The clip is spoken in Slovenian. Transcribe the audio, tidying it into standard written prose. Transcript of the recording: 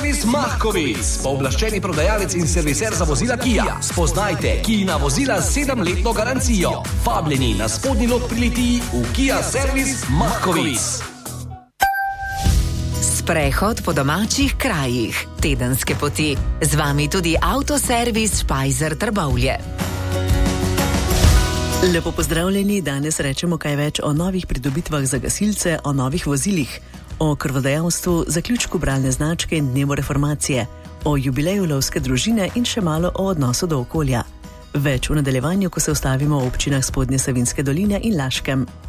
Avtoservis Mahkovic, pooblaščeni prodajalec in serviser za vozila Kia. Spoznajte Kijina vozila z 7-letno garancijo. Vabljeni na spodnji lok pri Litiji v Kia Servis Mahkovic. Sprehod po domačih krajih, tedenske poti. Z vami tudi Avtoservis Špajzer Trbovlje. Lepo pozdravljeni, danes rečemo kaj več o novih pridobitvah za gasilce, o novih vozilih, o krvodajalstvu, zaključku bralne značke in dnevu reformacije, o jubileju lovske družine in še malo o odnosu do okolja. Več v nadaljevanju, ko se ustavimo v občinah Spodnje Savinjske doline in Laškem.